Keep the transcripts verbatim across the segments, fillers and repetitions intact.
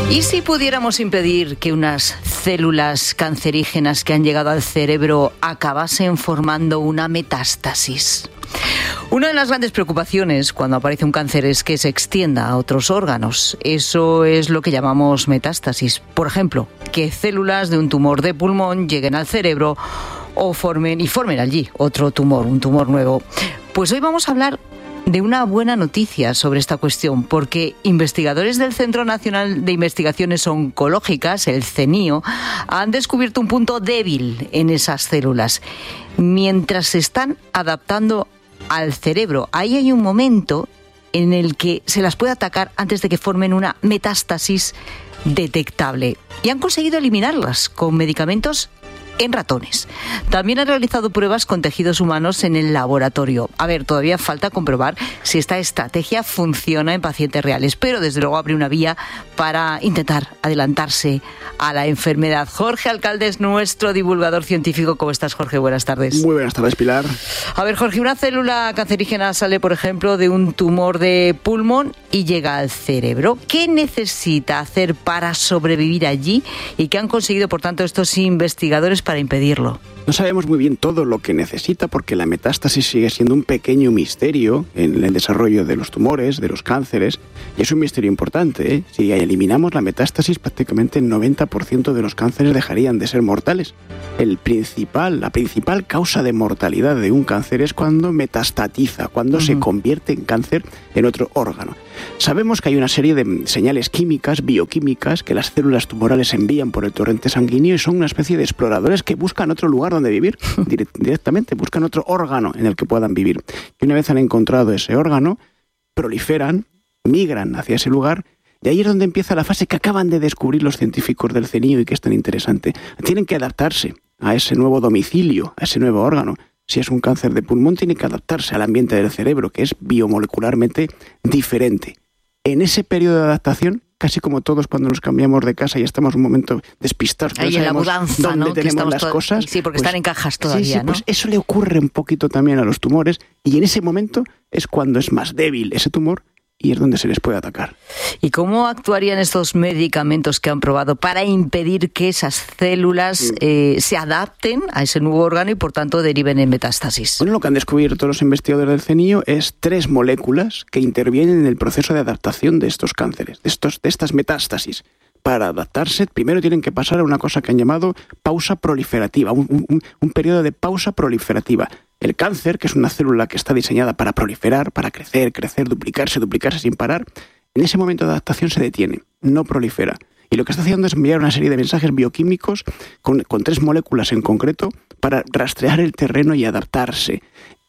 ¿Y si pudiéramos impedir que unas células cancerígenas que han llegado al cerebro acabasen formando una metástasis? Una de las grandes preocupaciones cuando aparece un cáncer es que se extienda a otros órganos. Eso es lo que llamamos metástasis. Por ejemplo, que células de un tumor de pulmón lleguen al cerebro o formen y formen allí otro tumor, un tumor nuevo. Pues hoy vamos a hablar de una buena noticia sobre esta cuestión, porque investigadores del Centro Nacional de Investigaciones Oncológicas, el CENIO, han descubierto un punto débil en esas células. Mientras se están adaptando al cerebro, ahí hay un momento en el que se las puede atacar antes de que formen una metástasis detectable. Y han conseguido eliminarlas con medicamentos en ratones. También han realizado pruebas con tejidos humanos en el laboratorio. A ver, todavía falta comprobar si esta estrategia funciona en pacientes reales, pero desde luego abre una vía para intentar adelantarse a la enfermedad. Jorge Alcalde es nuestro divulgador científico. ¿Cómo estás, Jorge? Buenas tardes. Muy buenas tardes, Pilar. A ver, Jorge, una célula cancerígena sale, por ejemplo, de un tumor de pulmón y llega al cerebro. ¿Qué necesita hacer para sobrevivir allí y qué han conseguido, por tanto, estos investigadores para impedirlo? No sabemos muy bien todo lo que necesita porque la metástasis sigue siendo un pequeño misterio en el desarrollo de los tumores, de los cánceres, y es un misterio importante, ¿eh? Si eliminamos la metástasis, prácticamente el noventa por ciento de los cánceres dejarían de ser mortales. El principal, la principal causa de mortalidad de un cáncer es cuando metastatiza, cuando uh-huh. se convierte en cáncer en otro órgano. Sabemos que hay una serie de señales químicas, bioquímicas, que las células tumorales envían por el torrente sanguíneo y son una especie de exploradores que buscan otro lugar donde vivir, directamente, buscan otro órgano en el que puedan vivir. Y una vez han encontrado ese órgano, proliferan, migran hacia ese lugar, y ahí es donde empieza la fase que acaban de descubrir los científicos del CENIO y que es tan interesante. Tienen que adaptarse a ese nuevo domicilio, a ese nuevo órgano. Si es un cáncer de pulmón, tiene que adaptarse al ambiente del cerebro, que es biomolecularmente diferente. En ese periodo de adaptación, casi como todos cuando nos cambiamos de casa y estamos un momento despistados, ahí no en la mudanza, dónde ¿no? tenemos las todo... cosas. Sí, porque pues, están en cajas todavía, sí, sí, ¿no? Pues eso le ocurre un poquito también a los tumores y en ese momento es cuando es más débil ese tumor y es donde se les puede atacar. ¿Y cómo actuarían estos medicamentos que han probado para impedir que esas células eh, se adapten a ese nuevo órgano y por tanto deriven en metástasis? Bueno, lo que han descubierto los investigadores del CENIO es tres moléculas que intervienen en el proceso de adaptación de estos cánceres, de, estos, de estas metástasis. Para adaptarse, primero tienen que pasar a una cosa que han llamado pausa proliferativa, un, un, un periodo de pausa proliferativa. El cáncer, que es una célula que está diseñada para proliferar, para crecer, crecer, duplicarse, duplicarse sin parar, en ese momento de adaptación se detiene, no prolifera. Y lo que está haciendo es enviar una serie de mensajes bioquímicos con, con tres moléculas en concreto para rastrear el terreno y adaptarse.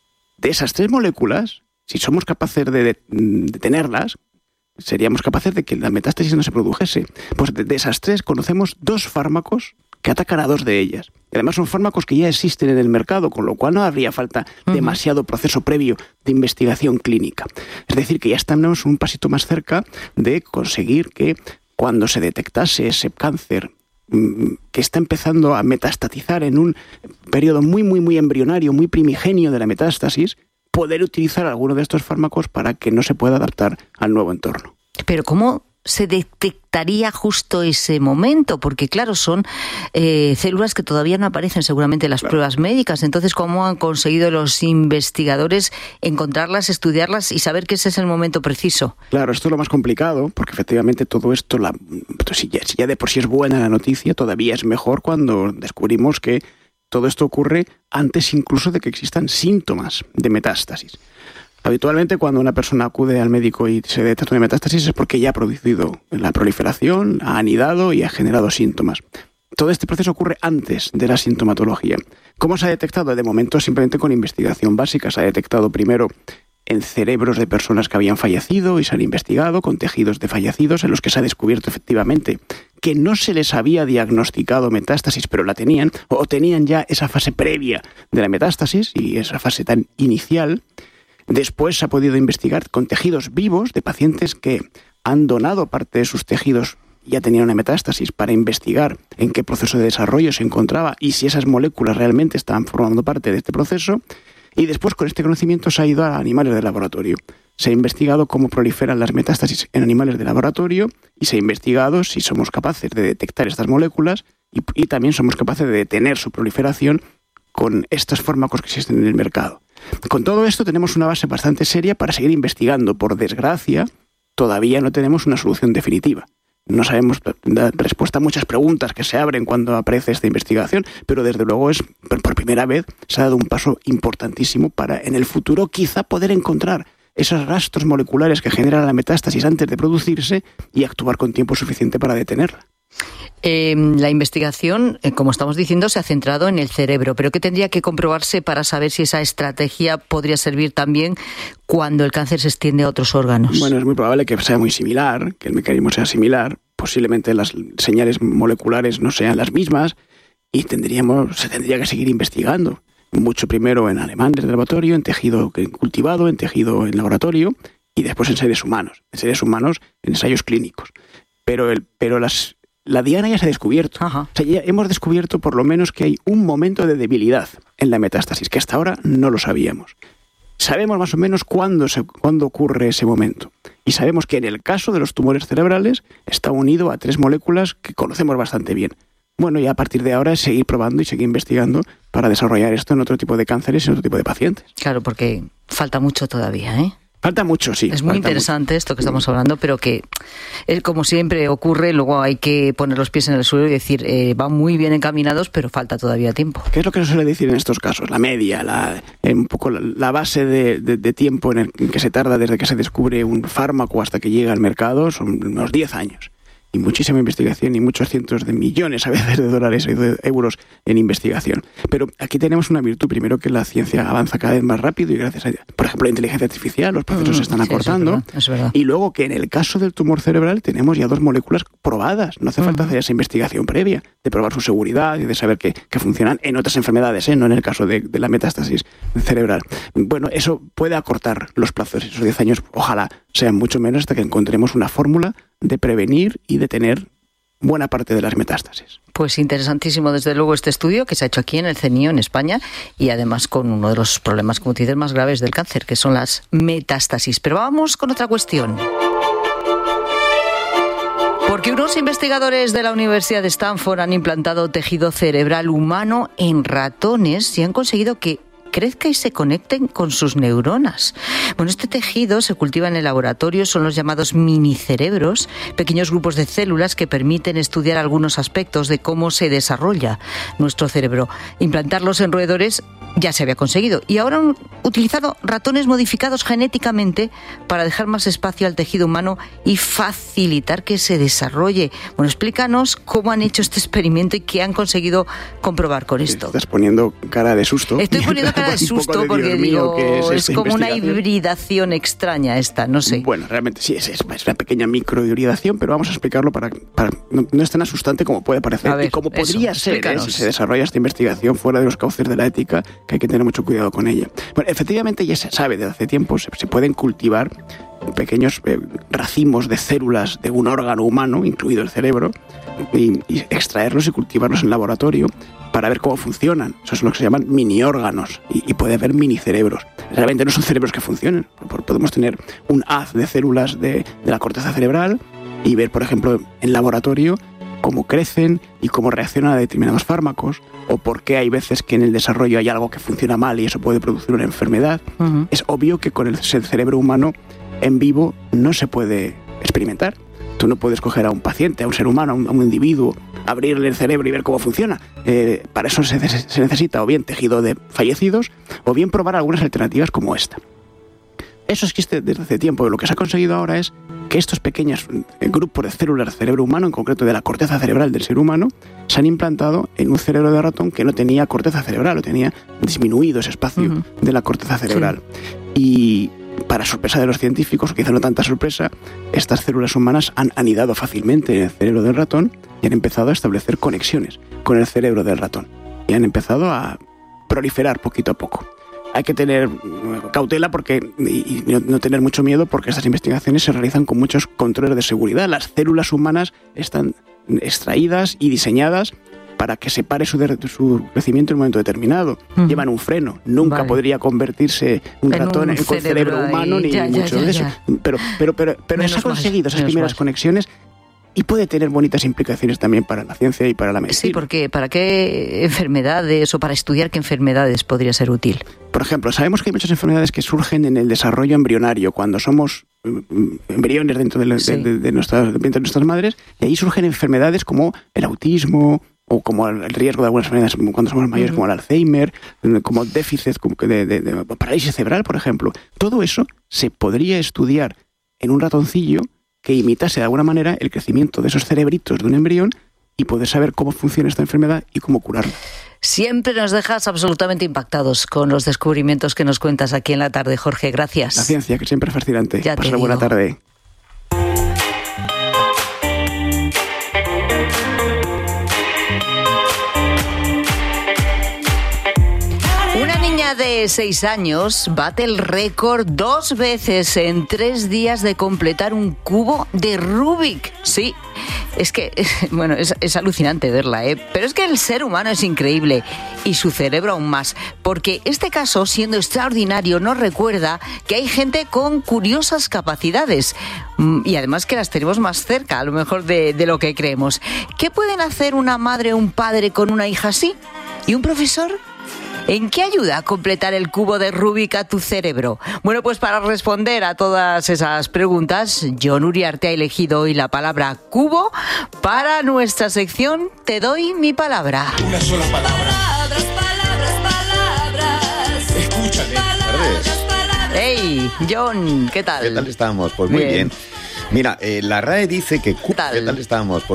De esas tres moléculas, si somos capaces de detenerlas, seríamos capaces de que la metástasis no se produjese. Pues de, de esas tres conocemos dos fármacos que atacan a dos de ellas. Y además son fármacos que ya existen en el mercado, con lo cual no habría falta uh-huh. demasiado proceso previo de investigación clínica. Es decir, que ya estamos un pasito más cerca de conseguir que cuando se detectase ese cáncer mmm, que está empezando a metastatizar en un periodo muy, muy, muy embrionario, muy primigenio de la metástasis, poder utilizar alguno de estos fármacos para que no se pueda adaptar al nuevo entorno. Pero ¿cómo se detectaría justo ese momento? Porque claro, son eh, células que todavía no aparecen seguramente en las claro. pruebas médicas. Entonces, ¿cómo han conseguido los investigadores encontrarlas, estudiarlas y saber que ese es el momento preciso? Claro, esto es lo más complicado, porque efectivamente todo esto, la, si, ya, si ya de por sí es buena la noticia, todavía es mejor cuando descubrimos que todo esto ocurre antes incluso de que existan síntomas de metástasis. Habitualmente cuando una persona acude al médico y se detecta una metástasis es porque ya ha producido la proliferación, ha anidado y ha generado síntomas. Todo este proceso ocurre antes de la sintomatología. ¿Cómo se ha detectado? De momento simplemente con investigación básica. Se ha detectado primero en cerebros de personas que habían fallecido y se han investigado con tejidos de fallecidos en los que se ha descubierto efectivamente que no se les había diagnosticado metástasis, pero la tenían, o tenían ya esa fase previa de la metástasis y esa fase tan inicial. Después se ha podido investigar con tejidos vivos de pacientes que han donado parte de sus tejidos, ya tenían una metástasis, para investigar en qué proceso de desarrollo se encontraba y si esas moléculas realmente estaban formando parte de este proceso. Y después, con este conocimiento, se ha ido a animales de laboratorio. Se ha investigado cómo proliferan las metástasis en animales de laboratorio y se ha investigado si somos capaces de detectar estas moléculas y, y también somos capaces de detener su proliferación con estos fármacos que existen en el mercado. Con todo esto tenemos una base bastante seria para seguir investigando. Por desgracia, todavía no tenemos una solución definitiva. No sabemos dar respuesta a muchas preguntas que se abren cuando aparece esta investigación, pero desde luego es por primera vez se ha dado un paso importantísimo para en el futuro quizá poder encontrar esos rastros moleculares que generan la metástasis antes de producirse y actuar con tiempo suficiente para detenerla. Eh, la investigación, eh, como estamos diciendo, se ha centrado en el cerebro, pero ¿qué tendría que comprobarse para saber si esa estrategia podría servir también cuando el cáncer se extiende a otros órganos? Bueno, es muy probable que sea muy similar, que el mecanismo sea similar, posiblemente las señales moleculares no sean las mismas y tendríamos, se tendría que seguir investigando. Mucho primero en alemán desde el laboratorio, en tejido cultivado, en tejido en laboratorio y después en seres humanos, en seres humanos en ensayos clínicos. Pero, el, pero las... La diana ya se ha descubierto. Ajá. O sea, ya hemos descubierto por lo menos que hay un momento de debilidad en la metástasis, que hasta ahora no lo sabíamos. Sabemos más o menos cuándo, se, cuándo ocurre ese momento. Y sabemos que en el caso de los tumores cerebrales está unido a tres moléculas que conocemos bastante bien. Bueno, y a partir de ahora es seguir probando y seguir investigando para desarrollar esto en otro tipo de cánceres y en otro tipo de pacientes. Claro, porque falta mucho todavía, ¿eh? Falta mucho, sí. Es muy interesante mucho. esto que estamos hablando, pero que, eh, como siempre ocurre, luego hay que poner los pies en el suelo y decir, eh, van muy bien encaminados, pero falta todavía tiempo. ¿Qué es lo que se suele decir en estos casos? La media, la, un poco la, la base de, de, de tiempo en el en que se tarda desde que se descubre un fármaco hasta que llega al mercado son unos diez años. Y muchísima investigación y muchos cientos de millones a veces de dólares y de euros en investigación. Pero aquí tenemos una virtud, primero que la ciencia avanza cada vez más rápido y gracias a, por ejemplo, la inteligencia artificial, los procesos mm, se están sí, acortando. Es verdad, es verdad. Y luego que en el caso del tumor cerebral tenemos ya dos moléculas probadas. No hace falta uh-huh. hacer esa investigación previa, de probar su seguridad y de saber que, que funcionan en otras enfermedades, ¿eh? No en el caso de, de la metástasis cerebral. Bueno, eso puede acortar los plazos. Esos diez años, ojalá sean mucho menos hasta que encontremos una fórmula de prevenir y detener buena parte de las metástasis. Pues interesantísimo, desde luego, este estudio que se ha hecho aquí en el CENIO, en España, y además con uno de los problemas, como dices, más graves del cáncer, que son las metástasis. Pero vamos con otra cuestión. Porque unos investigadores de la Universidad de Stanford han implantado tejido cerebral humano en ratones y han conseguido que crezca y se conecten con sus neuronas. Bueno, este tejido se cultiva en el laboratorio, son los llamados minicerebros, pequeños grupos de células que permiten estudiar algunos aspectos de cómo se desarrolla nuestro cerebro. Implantarlos en roedores ya se había conseguido y ahora han utilizado ratones modificados genéticamente para dejar más espacio al tejido humano y facilitar que se desarrolle. Bueno, explícanos cómo han hecho este experimento y qué han conseguido comprobar con esto. Estás poniendo cara de susto. Estoy poniendo cara de susto porque digo, es, es como una hibridación extraña esta, no sé. Bueno, realmente sí, es, es una pequeña microhibridación, pero vamos a explicarlo para, para no, no es tan asustante como puede parecer. A ver, y como podría eso, ser ¿eh? Si se desarrolla esta investigación fuera de los cauces de la ética, que hay que tener mucho cuidado con ella. Bueno, efectivamente ya se sabe desde hace tiempo, se, se pueden cultivar pequeños eh, racimos de células de un órgano humano, incluido el cerebro, y, y extraerlos y cultivarlos en laboratorio para ver cómo funcionan. Eso es lo que se llaman mini órganos y, y puede haber mini cerebros. Realmente no son cerebros que funcionen. Podemos tener un haz de células de, de la corteza cerebral y ver, por ejemplo, en laboratorio cómo crecen y cómo reaccionan a determinados fármacos, o por qué hay veces que en el desarrollo hay algo que funciona mal y eso puede producir una enfermedad. Uh-huh. Es obvio que con el cerebro humano en vivo no se puede experimentar. Tú no puedes coger a un paciente, a un ser humano, a un, a un individuo, abrirle el cerebro y ver cómo funciona. Eh, para eso se, se necesita o bien tejido de fallecidos o bien probar algunas alternativas como esta. Eso existe desde hace tiempo y lo que se ha conseguido ahora es que estos pequeños grupos de células del cerebro humano, en concreto de la corteza cerebral del ser humano, se han implantado en un cerebro de ratón que no tenía corteza cerebral, o tenía disminuido ese espacio uh-huh. de la corteza cerebral. Sí. Y para sorpresa de los científicos, o quizá no tanta sorpresa, estas células humanas han anidado fácilmente en el cerebro del ratón y han empezado a establecer conexiones con el cerebro del ratón. Y han empezado a proliferar poquito a poco. Hay que tener cautela porque y no, no tener mucho miedo porque estas investigaciones se realizan con muchos controles de seguridad. Las células humanas están extraídas y diseñadas para que se pare su, de, su crecimiento en un momento determinado. Uh-huh. Llevan un freno. Nunca vale. podría convertirse un en ratón un en cerebro, cerebro humano, ni ya, mucho ya, ya, de eso. Ya. Pero, pero, pero, pero se ha conseguido esas primeras mal. conexiones y puede tener bonitas implicaciones también para la ciencia y para la medicina. Sí, porque ¿para qué enfermedades o para estudiar qué enfermedades podría ser útil? Por ejemplo, sabemos que hay muchas enfermedades que surgen en el desarrollo embrionario, cuando somos embriones dentro de, la, sí. de, de, de, nuestras, de nuestras madres, y ahí surgen enfermedades como el autismo, o como el riesgo de algunas enfermedades cuando somos mayores, uh-huh. como el Alzheimer, como déficits como de, de, de parálisis cerebral, por ejemplo. Todo eso se podría estudiar en un ratoncillo que imitase de alguna manera el crecimiento de esos cerebritos de un embrión y poder saber cómo funciona esta enfermedad y cómo curarla. Siempre nos dejas absolutamente impactados con los descubrimientos que nos cuentas aquí en la tarde, Jorge. Gracias. La ciencia, que siempre es fascinante. Ya Pasa buena tarde. De seis años bate el récord dos veces en tres días de completar un cubo de Rubik. Sí, es que, bueno, es, es alucinante verla, ¿eh? Pero es que el ser humano es increíble y su cerebro aún más, porque este caso, siendo extraordinario, nos recuerda que hay gente con curiosas capacidades y además que las tenemos más cerca, a lo mejor, de, de lo que creemos. ¿Qué pueden hacer una madre o un padre con una hija así? ¿Y un profesor? ¿En qué ayuda a completar el cubo de Rubik a tu cerebro? Bueno, pues para responder a todas esas preguntas, Jon Uriarte ha elegido hoy la palabra cubo para nuestra sección Te doy mi palabra. Una sola palabra. Palabras, palabras, palabras. Escúchame. Palabras, palabras. Hey, Jon, ¿qué tal? ¿Qué tal estamos? Pues muy bien. bien. Mira, eh, la R A E dice que... ¿Qué tal? ¿Qué tal estamos? Pues